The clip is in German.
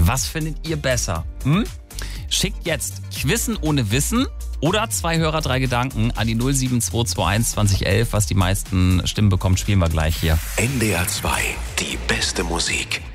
Was findet ihr besser? Schickt jetzt Quissen ohne Wissen oder 2 Hörer, 3 Gedanken an die 07221 2011. Was die meisten Stimmen bekommt, spielen wir gleich hier. NDR 2, die beste Musik.